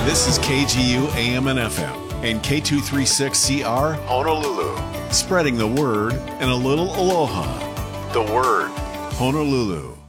This is KGU AM and FM and K236CR Honolulu. Spreading the word and a little aloha. The word, Honolulu.